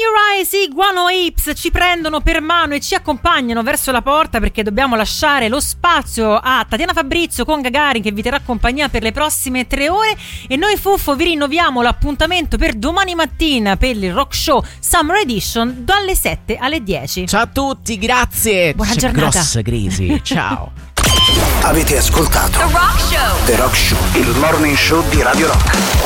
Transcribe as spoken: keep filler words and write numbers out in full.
Your Eyes, i Guano Apes ci prendono per mano e ci accompagnano verso la porta, perché dobbiamo lasciare lo spazio a Tatiana Fabrizio con Gagarin, che vi terrà compagnia per le prossime tre ore. E noi Fuffo vi rinnoviamo l'appuntamento per domani mattina per il Rock Show Summer Edition dalle sette alle dieci. Ciao a tutti, grazie. Buona C'è giornata. grossa crisi. Ciao. Avete ascoltato The Rock Show. The Rock Show, il morning show di Radio Rock.